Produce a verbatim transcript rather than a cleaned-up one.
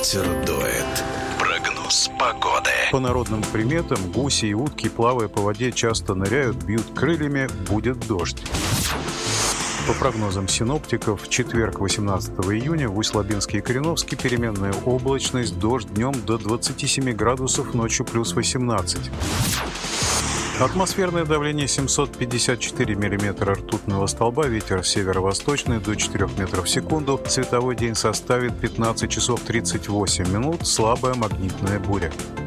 ветер дует. Прогноз погоды. По народным приметам, гуси и утки, плавая по воде, часто ныряют, бьют крыльями, будет дождь. По прогнозам синоптиков, в четверг, восемнадцатого июня, в Усть-Лабинске и Кореновске переменная облачность, дождь днем до двадцати семи градусов, ночью плюс восемнадцать. Атмосферное давление семьсот пятьдесят четыре миллиметра ртутного столба, ветер северо-восточный до четырёх метров в секунду, световой день составит пятнадцать часов тридцать восемь минут, слабая магнитная буря.